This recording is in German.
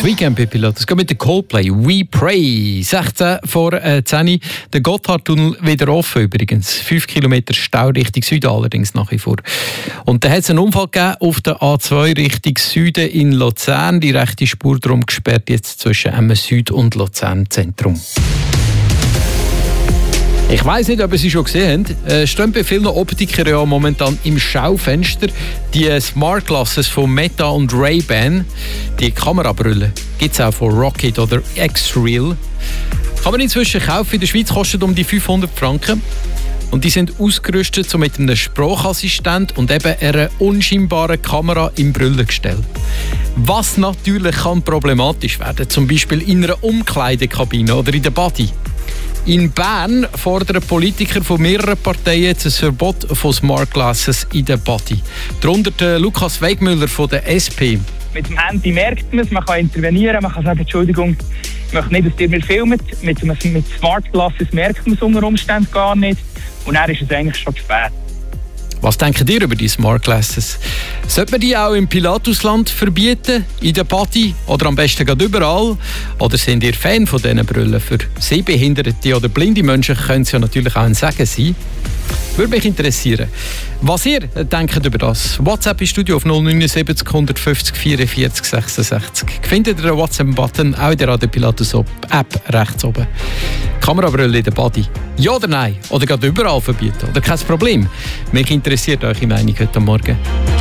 Das Weekend bei Pilatus geht mit der Coldplay «We Pray». 16 vor 10 der Gotthardtunnel wieder offen übrigens. 5 Kilometer Stau Richtung Süden allerdings nach wie vor. Und da hat es einen Unfall gegeben auf der A2 Richtung Süden in Luzern. Die rechte Spur darum gesperrt jetzt zwischen Emmen Süd und Luzern Zentrum. Ich weiss nicht, ob ihr sie schon gesehen habt. Stehen bei vielen Optikern ja momentan im Schaufenster die Smart Glasses von Meta und Ray-Ban. Die Kamerabrille gibt es auch von Rocket oder X-Real. Kann man inzwischen kaufen. In der Schweiz kostet um die 500 Franken. Und die sind ausgerüstet so mit einem Sprachassistent und eben einer unscheinbaren Kamera im Brillengestell. Was natürlich kann problematisch werden, zum Beispiel in einer Umkleidekabine oder in der Body. In Bern fordern Politiker von mehreren Parteien jetzt ein Verbot von Smart Glasses in der Body. Darunter der Lukas Weigmüller von der SP. Mit dem Handy merkt man es, man kann intervenieren, man kann sagen, Entschuldigung, ich möchte nicht, dass ihr mir filmt. Mit Smart Glasses merkt man es unter Umständen gar nicht. Und dann ist es eigentlich schon zu spät. Was denkt ihr über die Smart Glasses? Sollte man die auch im Pilatusland verbieten, in der Body oder am besten gerade überall? Oder sind ihr Fan von diesen Brillen? Für sehbehinderte oder blinde Menschen können es ja natürlich auch ein Segen sein. Würde mich interessieren, was ihr denkt über das. WhatsApp im Studio auf 079 150 44 66. Findet ihr den WhatsApp-Button auch in der Radio Pilatus App rechts oben. Kamerabrille in der Body. Ja oder nein? Oder gerade überall verbieten? Oder kein Problem? Mich interessiert eure Meinung heute Morgen.